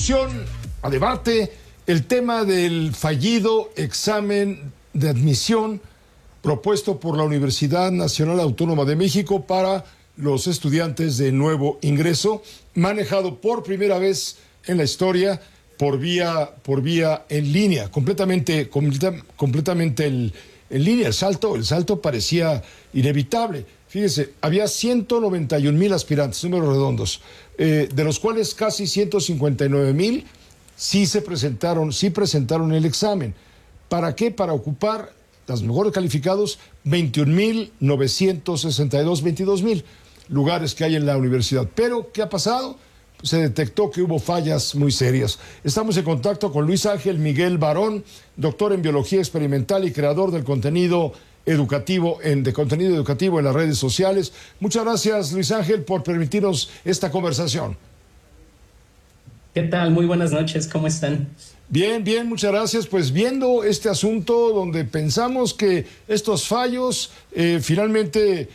discusión, a debate, el tema del fallido examen de admisión propuesto por la Universidad Nacional Autónoma de México para los estudiantes de nuevo ingreso, manejado por primera vez en la historia por vía en línea, completamente en línea. El salto parecía inevitable. Fíjese, había 191,000 aspirantes, números redondos, de los cuales casi 159,000 sí presentaron el examen. ¿Para qué? Para ocupar los mejores calificados, 21,962, 22,000 lugares que hay en la universidad. Pero, ¿qué ha pasado? Se detectó que hubo fallas muy serias. Estamos en contacto con Luis Ángel Miguel Barón, doctor en biología experimental y creador del contenido educativo en las redes sociales. Muchas gracias, Luis Ángel, por permitirnos esta conversación. ¿Qué tal? Muy buenas noches, ¿cómo están? Bien, muchas gracias. Pues viendo este asunto donde pensamos que estos fallos finalmente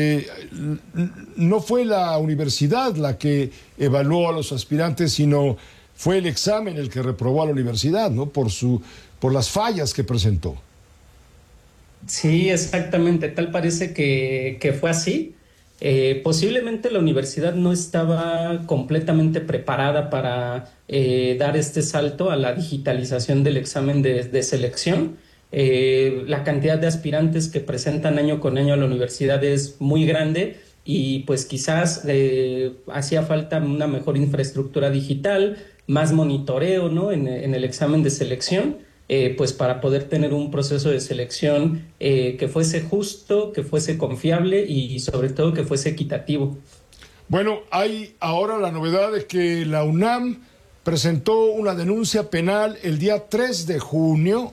no fue la universidad la que evaluó a los aspirantes, sino fue el examen el que reprobó a la universidad, ¿no? Por las fallas que presentó. Sí, exactamente, tal parece que fue así. Posiblemente la universidad no estaba completamente preparada para dar este salto a la digitalización del examen de selección. La cantidad de aspirantes que presentan año con año a la universidad es muy grande y pues quizás hacía falta una mejor infraestructura digital, más monitoreo, ¿no? en el examen de selección. Pues para poder tener un proceso de selección que fuese justo, que fuese confiable y sobre todo que fuese equitativo. Bueno, hay ahora la novedad de que la UNAM presentó una denuncia penal el día 3 de julio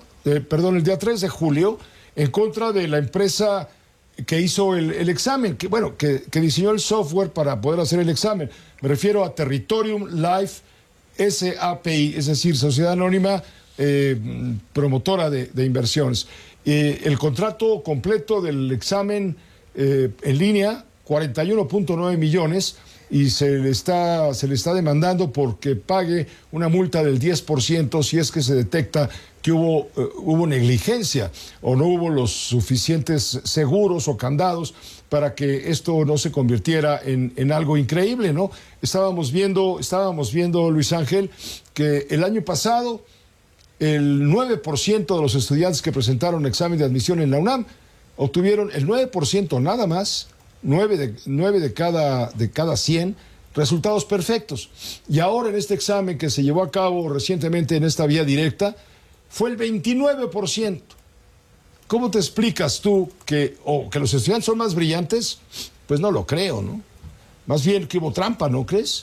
en contra de la empresa que hizo el examen, que diseñó el software para poder hacer el examen. Me refiero a Territorium Life SAPI, es decir, Sociedad Anónima promotora de inversiones. El contrato completo del examen en línea, 41,9 millones, y se le está demandando porque pague una multa del 10% si es que se detecta que hubo negligencia o no hubo los suficientes seguros o candados para que esto no se convirtiera en algo increíble, ¿no? Estábamos viendo, Luis Ángel, que el año pasado el 9% de los estudiantes que presentaron examen de admisión en la UNAM obtuvieron el 9% nada más, 9 de cada 100 resultados perfectos. Y ahora en este examen que se llevó a cabo recientemente en esta vía directa, fue el 29%. ¿Cómo te explicas tú que los estudiantes son más brillantes? Pues no lo creo, ¿no? Más bien que hubo trampa, ¿no crees?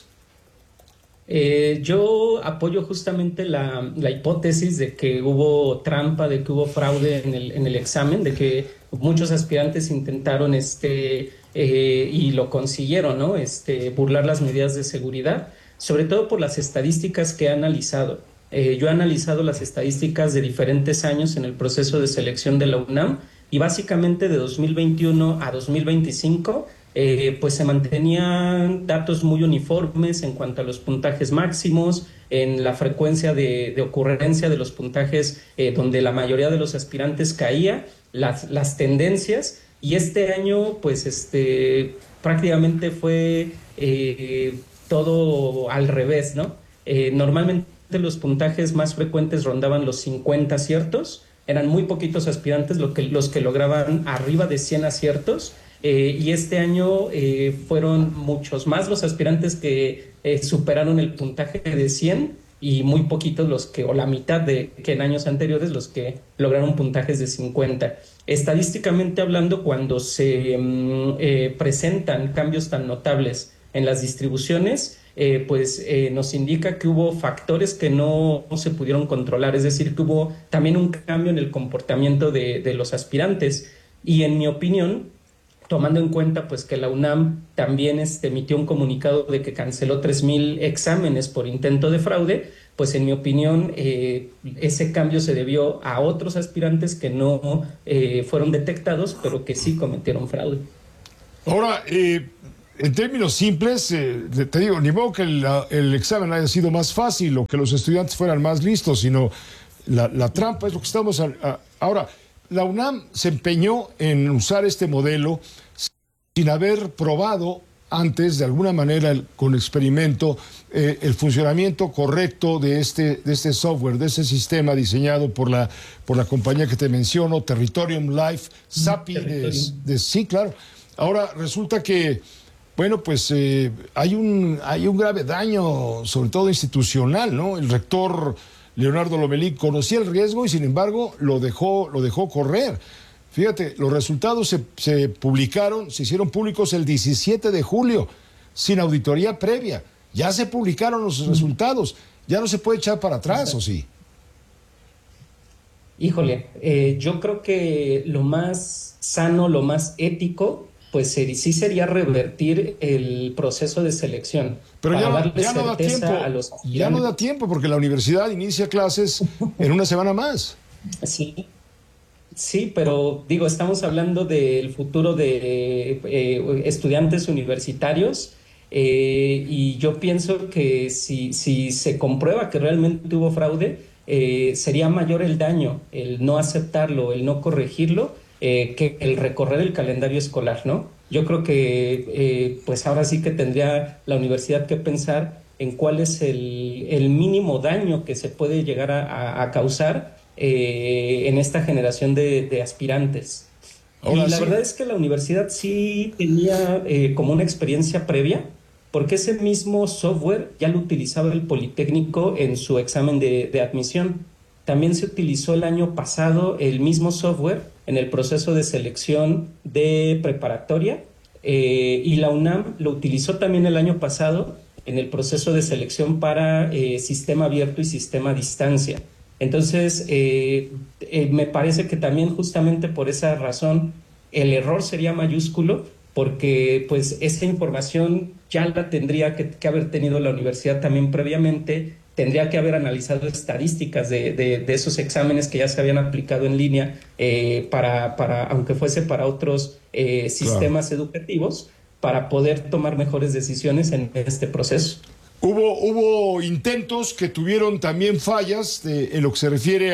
Yo apoyo justamente la hipótesis de que hubo trampa, de que hubo fraude en el examen, de que muchos aspirantes intentaron y lo consiguieron, ¿no? Burlar las medidas de seguridad, sobre todo por las estadísticas que he analizado. Yo he analizado las estadísticas de diferentes años en el proceso de selección de la UNAM y básicamente de 2021 a 2025 pues se mantenían datos muy uniformes en cuanto a los puntajes máximos, en la frecuencia de ocurrencia de los puntajes donde la mayoría de los aspirantes caía, las tendencias, y este año pues prácticamente fue todo al revés, ¿no? Normalmente los puntajes más frecuentes rondaban los 50 aciertos, eran muy poquitos aspirantes los que lograban arriba de 100 aciertos. Y este año fueron muchos más los aspirantes que superaron el puntaje de 100 y muy poquitos o la mitad que en años anteriores los que lograron puntajes de 50. Estadísticamente hablando, cuando se presentan cambios tan notables en las distribuciones, nos indica que hubo factores que no se pudieron controlar, es decir, que hubo también un cambio en el comportamiento de los aspirantes. Y en mi opinión, tomando en cuenta pues que la UNAM también emitió un comunicado de que canceló 3,000 exámenes por intento de fraude, pues en mi opinión ese cambio se debió a otros aspirantes que no fueron detectados, pero que sí cometieron fraude. Ahora, En términos simples, te digo, ni modo que el examen haya sido más fácil o que los estudiantes fueran más listos, sino la trampa es lo que estamos... Ahora, la UNAM se empeñó en usar este modelo sin haber probado antes, de alguna manera, con experimento, el funcionamiento correcto de este software, de ese sistema diseñado por la compañía que te menciono, Territorium Life, SAPI, sí, claro. Ahora resulta que, bueno, pues hay un grave daño, sobre todo institucional, ¿no? El rector Leonardo Lomelí conocía el riesgo y, sin embargo, lo dejó correr. Fíjate, los resultados se publicaron, se hicieron públicos el 17 de julio, sin auditoría previa. Ya se publicaron los resultados. Ya no se puede echar para atrás, ¿o sí? Híjole, yo creo que lo más sano, lo más ético, pues sí sería revertir el proceso de selección. Pero para ya darle no da certeza tiempo. a los Ya no da tiempo porque la universidad inicia clases en una semana más. Sí, sí, pero digo, estamos hablando del futuro de estudiantes universitarios, y yo pienso que si se comprueba que realmente hubo fraude, sería mayor el daño, el no aceptarlo, el no corregirlo, que el recorrer el calendario escolar, ¿no? Yo creo que pues ahora sí que tendría la universidad que pensar en cuál es el mínimo daño que se puede llegar a causar en esta generación de aspirantes. Ahora Y la sí. verdad es que la universidad sí tenía como una experiencia previa, porque ese mismo software ya lo utilizaba el Politécnico en su examen de admisión. También se utilizó el año pasado el mismo software en el proceso de selección de preparatoria, y la UNAM lo utilizó también el año pasado en el proceso de selección para sistema abierto y sistema a distancia. Entonces, me parece que también justamente por esa razón el error sería mayúsculo, porque pues esta información ya la tendría que haber tenido la universidad también previamente, tendría que haber analizado estadísticas de esos exámenes que ya se habían aplicado en línea, aunque fuese para otros sistemas educativos, para poder tomar mejores decisiones en este proceso. Hubo intentos que tuvieron también fallas en lo que se refiere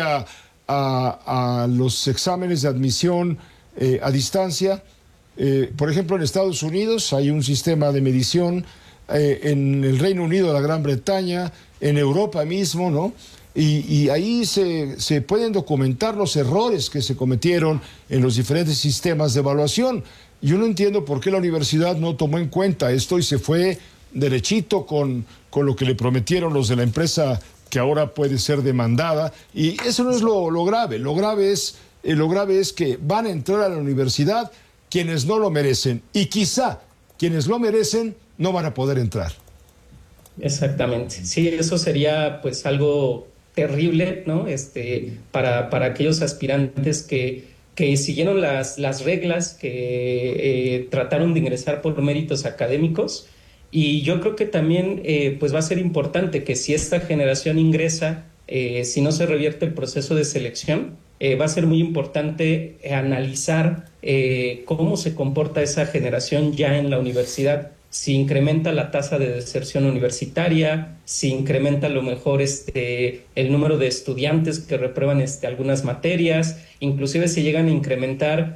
a los exámenes de admisión a distancia. Por ejemplo, en Estados Unidos hay un sistema de medición, en el Reino Unido, de la Gran Bretaña, en Europa mismo, ¿no? Y ahí se pueden documentar los errores que se cometieron en los diferentes sistemas de evaluación. Yo no entiendo por qué la universidad no tomó en cuenta esto y se fue derechito con lo que le prometieron los de la empresa que ahora puede ser demandada. Y eso no es lo grave. Lo grave es que van a entrar a la universidad quienes no lo merecen. Y quizá quienes lo merecen no van a poder entrar. Exactamente. Sí, eso sería pues algo terrible, ¿no? Para aquellos aspirantes que siguieron las reglas, que trataron de ingresar por méritos académicos. Y yo creo que también pues va a ser importante que si esta generación ingresa, si no se revierte el proceso de selección, va a ser muy importante analizar cómo se comporta esa generación ya en la universidad. Si incrementa la tasa de deserción universitaria, si incrementa a lo mejor el número de estudiantes que reprueban algunas materias, inclusive si llegan a incrementar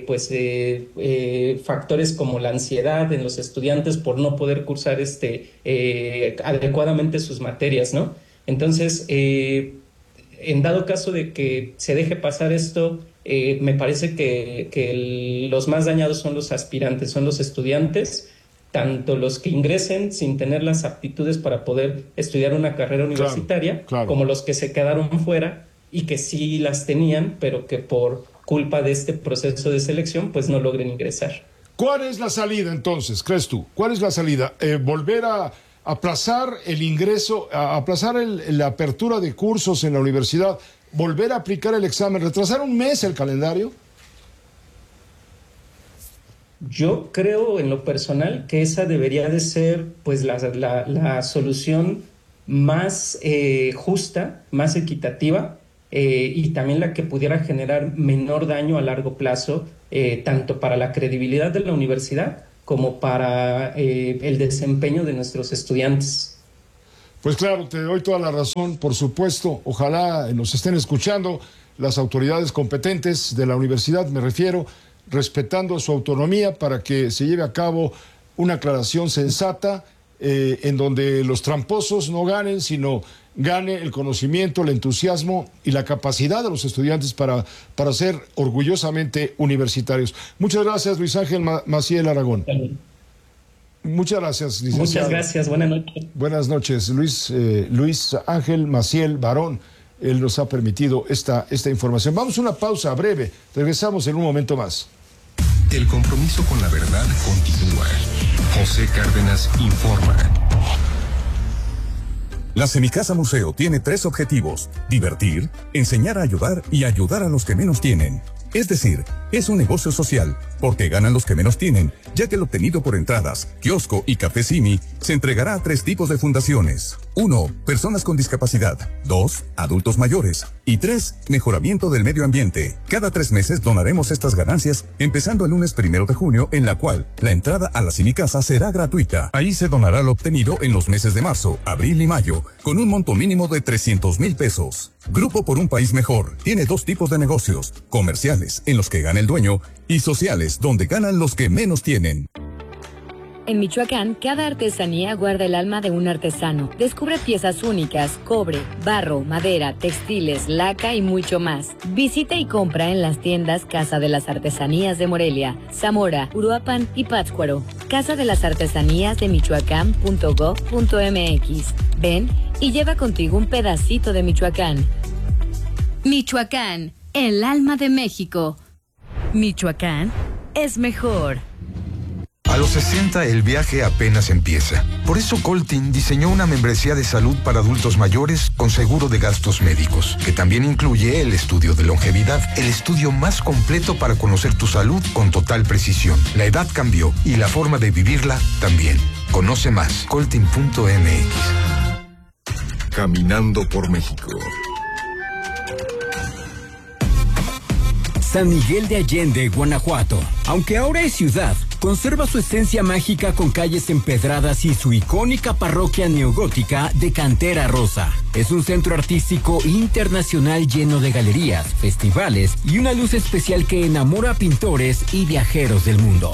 factores como la ansiedad en los estudiantes por no poder cursar adecuadamente sus materias, ¿no? Entonces, en dado caso de que se deje pasar esto, me parece que los más dañados son los aspirantes, son los estudiantes, tanto los que ingresen sin tener las aptitudes para poder estudiar una carrera universitaria, claro. como los que se quedaron fuera y que sí las tenían, pero que por culpa de este proceso de selección, pues no logren ingresar. ¿Cuál es la salida entonces, crees tú? ¿Cuál es la salida? ¿Volver a aplazar el ingreso, a aplazar la apertura de cursos en la universidad, volver a aplicar el examen, retrasar un mes el calendario? Yo creo en lo personal que esa debería de ser pues la solución más justa, más equitativa, y también la que pudiera generar menor daño a largo plazo, tanto para la credibilidad de la universidad como para el desempeño de nuestros estudiantes. Pues claro, te doy toda la razón, por supuesto. Ojalá nos estén escuchando las autoridades competentes de la universidad, me refiero, respetando su autonomía para que se lleve a cabo una aclaración sensata en donde los tramposos no ganen, sino gane el conocimiento, el entusiasmo y la capacidad de los estudiantes para ser orgullosamente universitarios. Muchas gracias, Luis Ángel Maciel Aragón. Muchas gracias, licenciado. Muchas gracias, buenas noches. Buenas noches, Luis Ángel Maciel Barón. Él nos ha permitido esta información. Vamos a una pausa breve. Regresamos en un momento más. El compromiso con la verdad continúa. José Cárdenas informa. La Semicasa Museo tiene 3 objetivos: divertir, enseñar a ayudar y ayudar a los que menos tienen. Es decir, es un negocio social, porque ganan los que menos tienen, ya que el obtenido por entradas, kiosco y café Simi se entregará a 3 tipos de fundaciones. 1. Personas con discapacidad. 2. Adultos mayores. Y 3. Mejoramiento del medio ambiente. Cada 3 meses donaremos estas ganancias, empezando el lunes 1 de junio, en la cual la entrada a la Semicasa será gratuita. Ahí se donará lo obtenido en los meses de marzo, abril y mayo, con un monto mínimo de 300,000 pesos. Grupo por un País Mejor tiene 2 tipos de negocios: comerciales, en los que gana el dueño, y sociales, donde ganan los que menos tienen. En Michoacán, cada artesanía guarda el alma de un artesano. Descubre piezas únicas, cobre, barro, madera, textiles, laca y mucho más. Visita y compra en las tiendas Casa de las Artesanías de Morelia, Zamora, Uruapan y Pátzcuaro. Casa de las Artesanías de Michoacán.gov.mx. Ven y lleva contigo un pedacito de Michoacán. Michoacán, el alma de México. Michoacán es mejor. A los 60 el viaje apenas empieza. Por eso Coltin diseñó una membresía de salud para adultos mayores con seguro de gastos médicos, que también incluye el estudio de longevidad, el estudio más completo para conocer tu salud con total precisión. La edad cambió y la forma de vivirla también. Conoce más, coltin.mx. Caminando por México. San Miguel de Allende, Guanajuato. Aunque ahora es ciudad, conserva su esencia mágica con calles empedradas y su icónica parroquia neogótica de cantera rosa. Es un centro artístico internacional lleno de galerías, festivales y una luz especial que enamora a pintores y viajeros del mundo.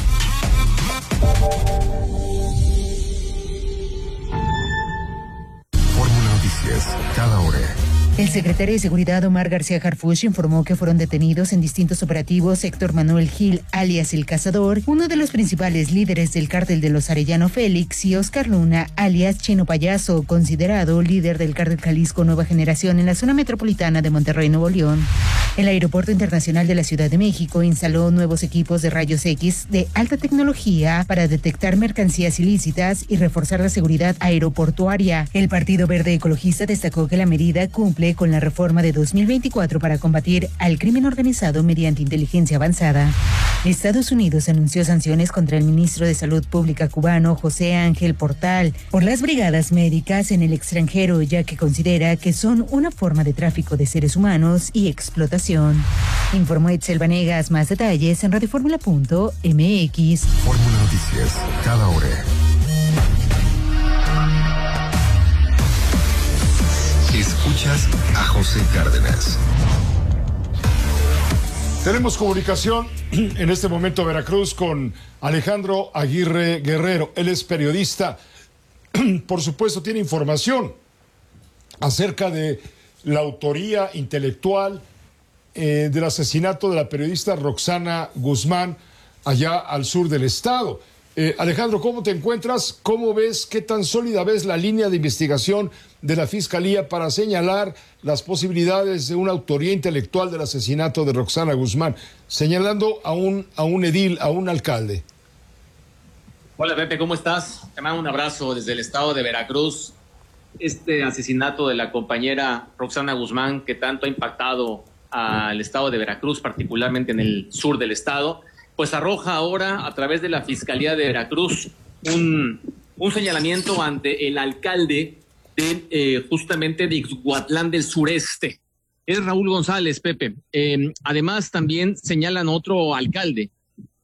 Fórmula Noticias, cada hora. El secretario de Seguridad, Omar García Harfuch, informó que fueron detenidos en distintos operativos Héctor Manuel Gil, alias El Cazador, uno de los principales líderes del cártel de los Arellano Félix, y Oscar Luna, alias Chino Payaso, considerado líder del cártel Jalisco Nueva Generación en la zona metropolitana de Monterrey, Nuevo León. El Aeropuerto Internacional de la Ciudad de México instaló nuevos equipos de rayos X de alta tecnología para detectar mercancías ilícitas y reforzar la seguridad aeroportuaria. El Partido Verde Ecologista destacó que la medida cumple con la reforma de 2024 para combatir al crimen organizado mediante inteligencia avanzada. Estados Unidos anunció sanciones contra el ministro de Salud Pública cubano, José Ángel Portal, por las brigadas médicas en el extranjero, ya que considera que son una forma de tráfico de seres humanos y explotación. Informó Itzel Vanegas. Más detalles en radioformula.mx. Fórmula Noticias, cada hora. Escuchas a José Cárdenas. Tenemos comunicación en este momento a Veracruz con Alejandro Aguirre Guerrero. Él es periodista. Por supuesto, tiene información acerca de la autoría intelectual del asesinato de la periodista Roxana Guzmán allá al sur del estado. Alejandro, ¿cómo te encuentras? ¿Cómo ves, qué tan sólida ves la línea de investigación de la Fiscalía para señalar las posibilidades de una autoría intelectual del asesinato de Roxana Guzmán, señalando a un edil, a un alcalde? Hola Pepe, ¿cómo estás? Te mando un abrazo desde el estado de Veracruz. Este asesinato de la compañera Roxana Guzmán, que tanto ha impactado al estado de Veracruz, particularmente en el sur del estado, pues arroja ahora a través de la Fiscalía de Veracruz un señalamiento ante el alcalde de justamente de Ixhuatlán del Sureste. Es Raúl González, Pepe. Además también señalan otro alcalde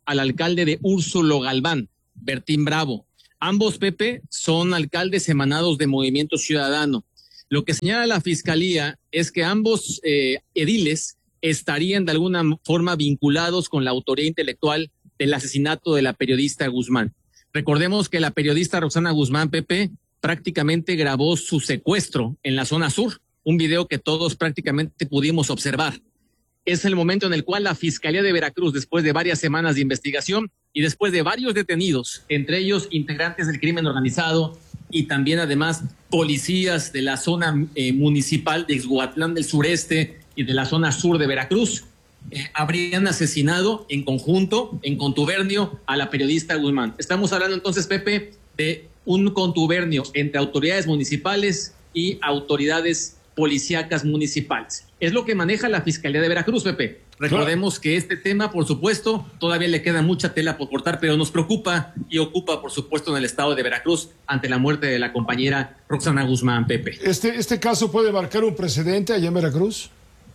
al alcalde de Úrsulo Galván, Bertín Bravo. Ambos, Pepe, son alcaldes emanados de Movimiento Ciudadano. Lo que señala la Fiscalía es que ambos ediles estarían de alguna forma vinculados con la autoría intelectual del asesinato de la periodista Guzmán. Recordemos que la periodista Roxana Guzmán, Pepe, prácticamente grabó su secuestro en la zona sur, un video que todos prácticamente pudimos observar. Es el momento en el cual la Fiscalía de Veracruz, después de varias semanas de investigación y después de varios detenidos, entre ellos integrantes del crimen organizado y también además policías de la zona municipal de Ixhuatlán del Sureste y de la zona sur de Veracruz, habrían asesinado en conjunto, en contubernio, a la periodista Guzmán. Estamos hablando entonces, Pepe, de un contubernio entre autoridades municipales y autoridades policíacas municipales. Es lo que maneja la Fiscalía de Veracruz, Pepe. Recordemos que este tema, por supuesto, todavía le queda mucha tela por cortar, pero nos preocupa y ocupa, por supuesto, en el estado de Veracruz ante la muerte de la compañera Roxana Guzmán, Pepe. ¿Este caso puede marcar un precedente allá en Veracruz?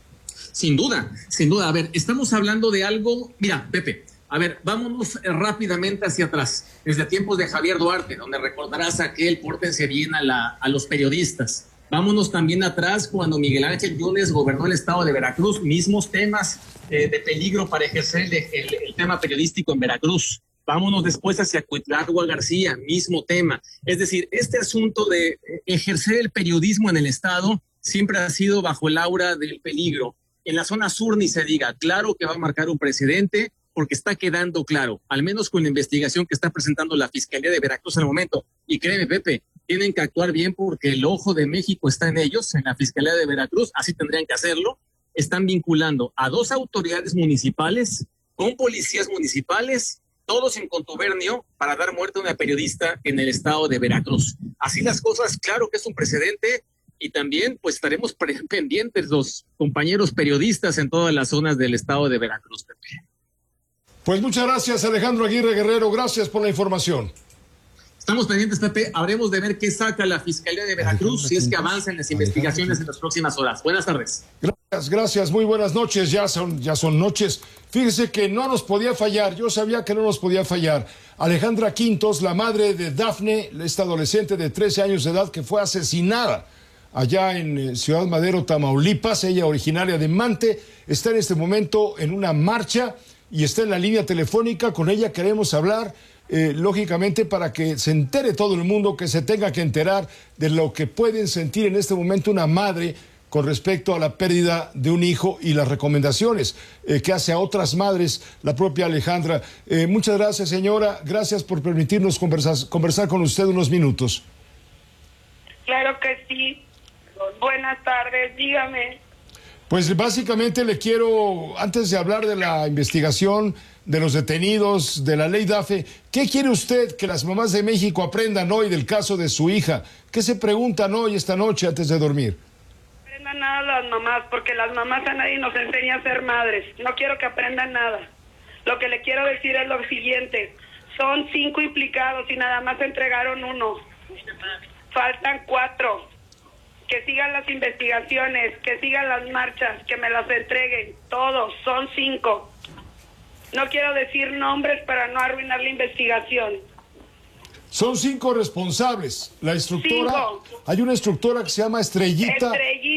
Sin duda, sin duda. A ver, estamos hablando de algo... Mira, Pepe, a ver, vámonos rápidamente hacia atrás. Desde tiempos de Javier Duarte, donde recordarás aquel pórtense bien a los periodistas. Vámonos también atrás cuando Miguel Ángel Yunes gobernó el estado de Veracruz, mismos temas de peligro para ejercer el tema periodístico en Veracruz. Vámonos después hacia Cuitlagua García, mismo tema. Es decir, este asunto de ejercer el periodismo en el estado siempre ha sido bajo el aura del peligro. En la zona sur ni se diga, claro que va a marcar un precedente porque está quedando claro, al menos con la investigación que está presentando la Fiscalía de Veracruz en el momento. Y créeme, Pepe, tienen que actuar bien porque el ojo de México está en ellos, en la Fiscalía de Veracruz, así tendrían que hacerlo. Están vinculando a 2 autoridades municipales con policías municipales, todos en contubernio para dar muerte a una periodista en el estado de Veracruz. Así las cosas, claro que es un precedente y también pues estaremos pendientes los compañeros periodistas en todas las zonas del estado de Veracruz, Pepe. Pues muchas gracias, Alejandro Aguirre Guerrero, gracias por la información. Estamos pendientes, Pepe. Habremos de ver qué saca la Fiscalía de Veracruz si es que avanzan las investigaciones en las próximas horas. Buenas tardes. Gracias, muy buenas noches. Ya son noches. Fíjese que no nos podía fallar. Yo sabía que no nos podía fallar. Alejandra Quintos, la madre de Dafne, esta adolescente de 13 años de edad que fue asesinada allá en Ciudad Madero, Tamaulipas. Ella, originaria de Mante, está en este momento en una marcha y está en la línea telefónica. Con ella queremos hablar. Lógicamente para que se entere todo el mundo, que se tenga que enterar de lo que pueden sentir en este momento una madre con respecto a la pérdida de un hijo y las recomendaciones que hace a otras madres la propia Alejandra. Muchas gracias, señora, gracias por permitirnos conversar con usted unos minutos. Claro que sí. Buenas tardes, dígame. Pues básicamente le quiero, antes de hablar de la investigación, de los detenidos, de la ley DAFE, ¿qué quiere usted que las mamás de México aprendan hoy del caso de su hija? ¿Qué se preguntan hoy, esta noche, antes de dormir? No aprendan nada las mamás, porque las mamás a nadie nos enseña a ser madres. No quiero que aprendan nada. Lo que le quiero decir es lo siguiente. Son 5 implicados y nada más entregaron 1. Faltan 4. Que sigan las investigaciones, que sigan las marchas, que me las entreguen. Todos, son 5. No quiero decir nombres para no arruinar la investigación. Son 5 responsables. La instructora, 5. Hay una instructora que se llama Estrellita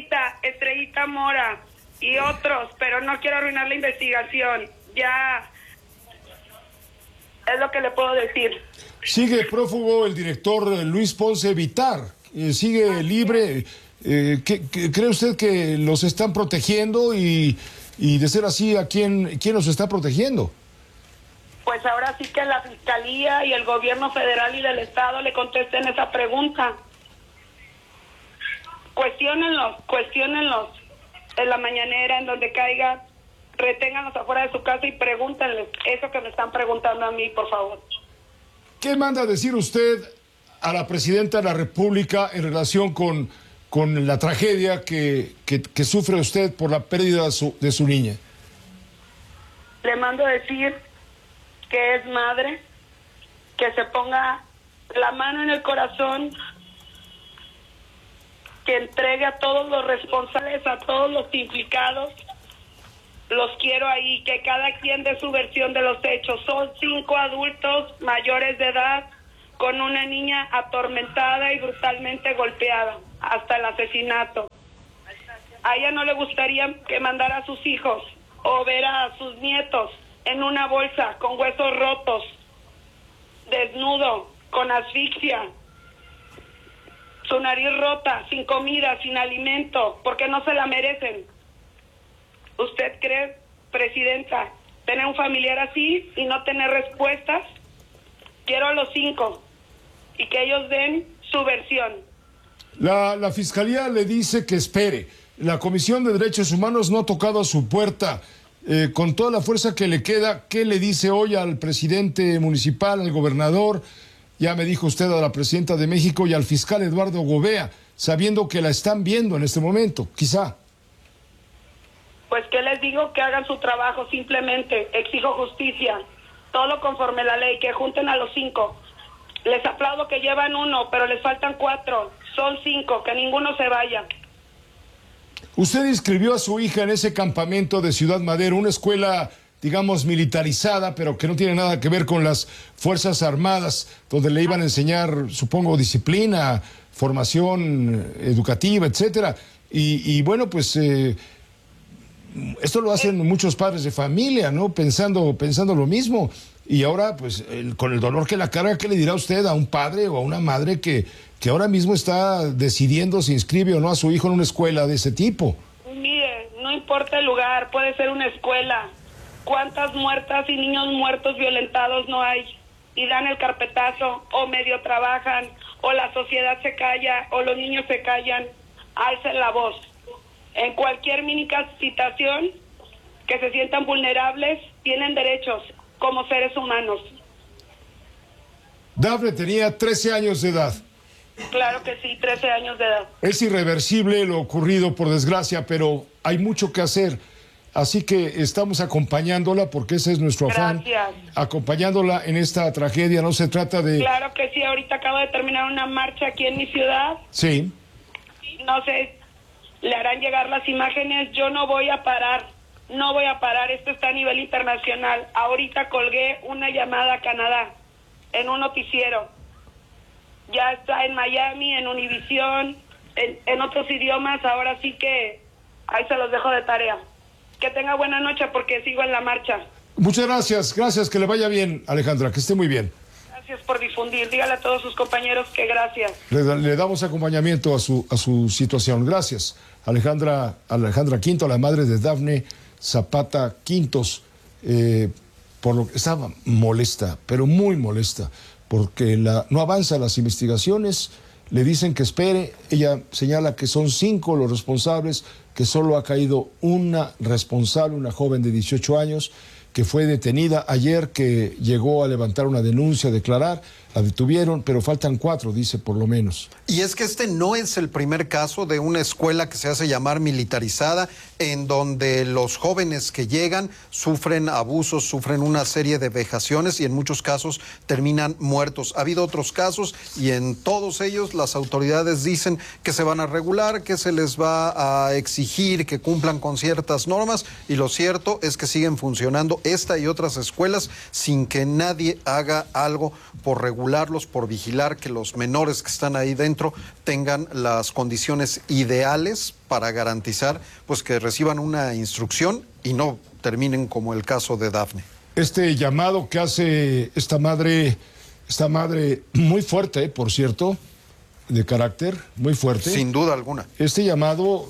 Mora y otros, pero no quiero arruinar la investigación. Ya es lo que le puedo decir. Sigue prófugo el director Luis Ponce Vitar. Sigue libre. ¿Cree usted que los están protegiendo y de ser así, ¿quién los está protegiendo? Pues ahora sí que la Fiscalía y el gobierno federal y del Estado le contesten esa pregunta. Cuestiónenlos en la mañanera, en donde caiga, reténganlos afuera de su casa y pregúntenles eso que me están preguntando a mí, por favor. ¿Qué manda decir usted a la presidenta de la República en relación con la tragedia que sufre usted por la pérdida de su niña? Le mando decir que es madre, que se ponga la mano en el corazón, que entregue a todos los responsables, a todos los implicados, Los quiero ahí, que cada quien dé su versión de los hechos. Son 5 adultos mayores de edad con una niña atormentada y brutalmente golpeada hasta el asesinato. A ella no le gustaría que mandara a sus hijos o ver a sus nietos en una bolsa con huesos rotos, desnudo, con asfixia, su nariz rota, sin comida, sin alimento, porque no se la merecen. ¿Usted cree, presidenta, tener un familiar así y no tener respuestas? Quiero a los 5 y que ellos den su versión. La Fiscalía le dice que espere. La Comisión de Derechos Humanos no ha tocado a su puerta. Con toda la fuerza que le queda, ¿qué le dice hoy al presidente municipal, al gobernador? Ya me dijo usted a la presidenta de México y al fiscal Eduardo Gobea, sabiendo que la están viendo en este momento, quizá. Pues que les digo que hagan su trabajo, simplemente exijo justicia, todo conforme la ley, que junten a los 5. Les aplaudo que llevan 1, pero les faltan 4, son 5, que ninguno se vaya. Usted inscribió a su hija en ese campamento de Ciudad Madero, una escuela, digamos, militarizada, pero que no tiene nada que ver con las Fuerzas Armadas, donde le iban a enseñar, supongo, disciplina, formación educativa, etcétera. Y bueno, pues esto lo hacen muchos padres de familia, ¿no? Pensando lo mismo. Y ahora, pues, con el dolor que la carga, ¿qué le dirá usted a un padre o a una madre que ahora mismo está decidiendo si inscribe o no a su hijo en una escuela de ese tipo? Mire, no importa el lugar, puede ser una escuela. ¿Cuántas muertas y niños muertos violentados no hay? Y dan el carpetazo, o medio trabajan, o la sociedad se calla, o los niños se callan. Alcen la voz. En cualquier mínima situación que se sientan vulnerables, tienen derechos como seres humanos. Dafne tenía 13 años de edad. Claro que sí, 13 años de edad. Es irreversible lo ocurrido, por desgracia, pero hay mucho que hacer. Así que estamos acompañándola, porque ese es nuestro afán. Gracias. Acompañándola en esta tragedia. No se trata de... Claro que sí, ahorita acabo de terminar una marcha aquí en mi ciudad. Sí. No sé, le harán llegar las imágenes. Yo no voy a parar. No voy a parar, esto está a nivel internacional. Ahorita colgué una llamada a Canadá en un noticiero. Ya está en Miami, en Univisión, en otros idiomas. Ahora sí que ahí se los dejo de tarea. Que tenga buena noche porque sigo en la marcha. Muchas gracias, gracias, que le vaya bien, Alejandra, que esté muy bien. Gracias por difundir. Dígale a todos sus compañeros que gracias. Le damos acompañamiento a su situación. Gracias, Alejandra Quinto, la madre de Dafne Zapata Quintos, por lo que estaba molesta, pero muy molesta, porque no avanzan las investigaciones, le dicen que espere, ella señala que son 5 los responsables, que solo ha caído una responsable, una joven de 18 años, que fue detenida ayer, que llegó a levantar una denuncia, a declarar, la detuvieron, pero faltan 4, dice, por lo menos. Y es que este no es el primer caso de una escuela que se hace llamar militarizada, en donde los jóvenes que llegan sufren abusos, sufren una serie de vejaciones y en muchos casos terminan muertos. Ha habido otros casos y en todos ellos las autoridades dicen que se van a regular, que se les va a exigir que cumplan con ciertas normas, y lo cierto es que siguen funcionando esta y otras escuelas sin que nadie haga algo por regularlos, por vigilar que los menores que están ahí dentro tengan las condiciones ideales para garantizar pues que reciban una instrucción y no terminen como el caso de Dafne. Este llamado que hace esta madre muy fuerte, por cierto, de carácter muy fuerte. Sin duda alguna. Este llamado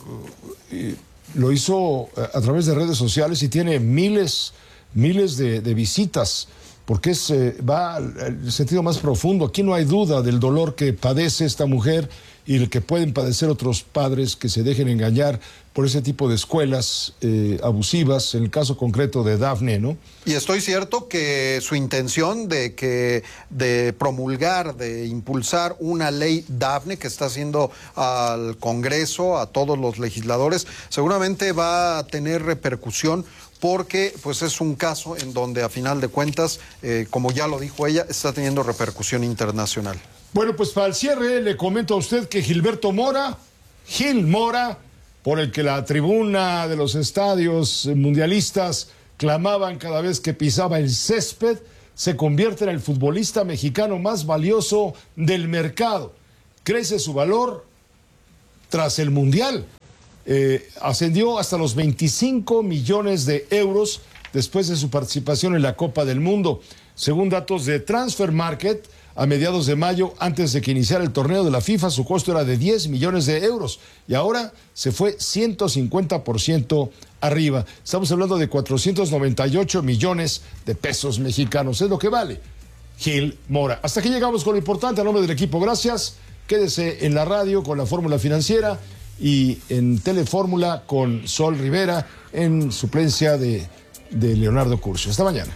lo hizo a través de redes sociales y tiene miles de visitas, porque va al sentido más profundo. Aquí no hay duda del dolor que padece esta mujer y el que pueden padecer otros padres que se dejen engañar por ese tipo de escuelas abusivas, en el caso concreto de Dafne, ¿no? Y estoy cierto que su intención de promulgar, de impulsar una ley Dafne que está haciendo al Congreso, a todos los legisladores, seguramente va a tener repercusión, porque pues es un caso en donde a final de cuentas, como ya lo dijo ella, está teniendo repercusión internacional. Bueno, pues para el cierre le comento a usted que Gil Mora, por el que la tribuna de los estadios mundialistas clamaban cada vez que pisaba el césped, se convierte en el futbolista mexicano más valioso del mercado. Crece su valor tras el Mundial. Ascendió hasta los 25 millones de euros después de su participación en la Copa del Mundo. Según datos de Transfer Market, a mediados de mayo, antes de que iniciara el torneo de la FIFA, su costo era de 10 millones de euros y ahora se fue 150% arriba. Estamos hablando de 498 millones de pesos mexicanos. Es lo que vale Gil Mora. Hasta aquí llegamos con lo importante. A nombre del equipo, gracias. Quédese en la radio con la Fórmula Financiera y en Telefórmula con Sol Rivera en suplencia de Leonardo Curcio. Hasta mañana.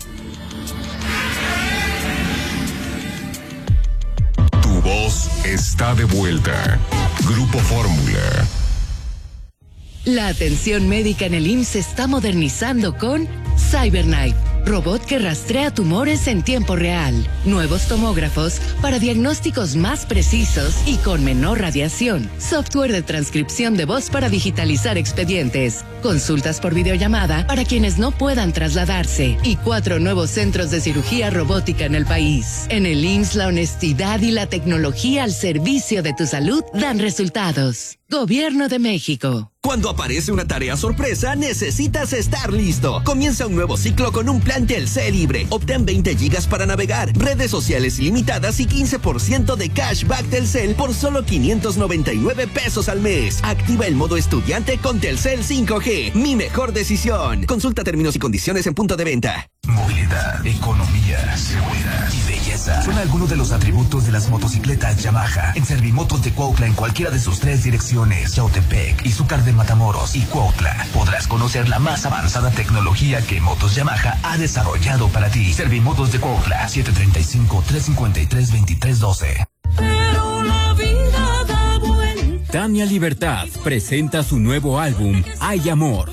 Tu voz está de vuelta. Grupo Fórmula. La atención médica en el IMSS se está modernizando con CyberKnife, robot que rastrea tumores en tiempo real. Nuevos tomógrafos para diagnósticos más precisos y con menor radiación. Software de transcripción de voz para digitalizar expedientes. Consultas por videollamada para quienes no puedan trasladarse. Y 4 nuevos centros de cirugía robótica en el país. En el IMSS, la honestidad y la tecnología al servicio de tu salud dan resultados. Gobierno de México. Cuando aparece una tarea sorpresa, necesitas estar listo. Comienza un nuevo ciclo con un plan Telcel libre. Obtén 20 gigas para navegar, redes sociales ilimitadas y 15% de cashback Telcel por solo 599 pesos al mes. Activa el modo estudiante con Telcel 5G. Mi mejor decisión. Consulta términos y condiciones en punto de venta. Movilidad, economía, seguridad y belleza son algunos de los atributos de las motocicletas Yamaha. En Servimotos de Cuautla, en cualquiera de sus 3 direcciones, Yautepec, Izúcar de Matamoros y Cuautla, podrás conocer la más avanzada tecnología que Motos Yamaha ha desarrollado para ti. Servimotos de Cuautla, 735-353-2312. Pero la vida da vuelta. Tania Libertad presenta su nuevo álbum, Hay Amor.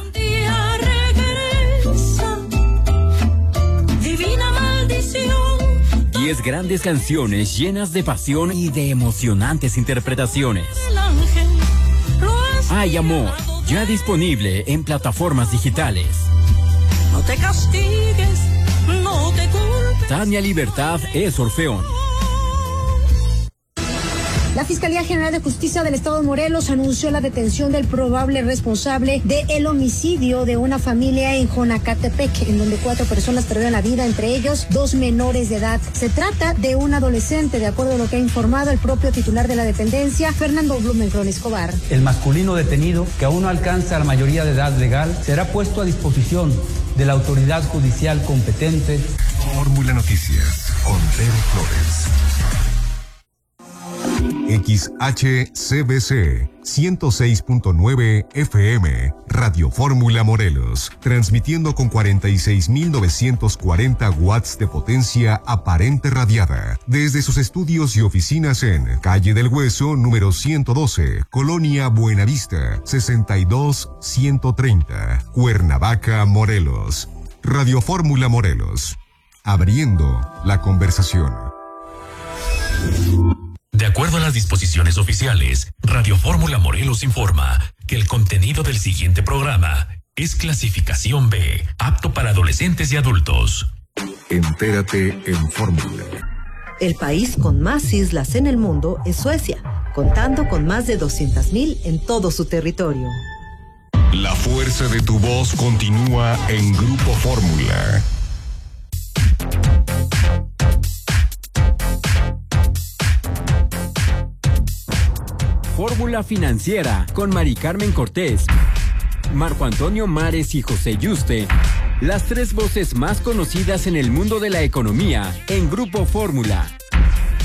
10 grandes canciones llenas de pasión y de emocionantes interpretaciones. Hay Amor, ya disponible en plataformas digitales. No te castigues, no te culpes. Tania Libertad es Orfeón. La Fiscalía General de Justicia del Estado de Morelos anunció la detención del probable responsable del homicidio de una familia en Jonacatepec, en donde 4 personas perdieron la vida, entre ellos 2 menores de edad. Se trata de un adolescente, de acuerdo a lo que ha informado el propio titular de la dependencia, Fernando Blumenthal Escobar. El masculino detenido, que aún no alcanza la mayoría de edad legal, será puesto a disposición de la autoridad judicial competente. Fórmula Noticias con Tere Flores. XHCBC 106.9 FM, Radio Fórmula Morelos, transmitiendo con 46.940 watts de potencia aparente radiada, desde sus estudios y oficinas en Calle del Hueso, número 112, Colonia Buenavista, 62130, Cuernavaca, Morelos. Radio Fórmula Morelos, abriendo la conversación. De acuerdo a las disposiciones oficiales, Radio Fórmula Morelos informa que el contenido del siguiente programa es clasificación B, apto para adolescentes y adultos. Entérate en Fórmula. El país con más islas en el mundo es Suecia, contando con más de 200,000 en todo su territorio. La fuerza de tu voz continúa en Grupo Fórmula. Fórmula Financiera con Mari Carmen Cortés, Marco Antonio Mares y José Yuste. Las 3 voces más conocidas en el mundo de la economía en Grupo Fórmula.